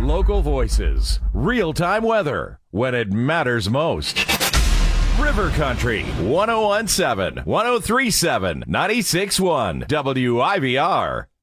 Local voices, real-time weather, when it matters most. River Country, 101.7, 103.7, 96.1, WIVR.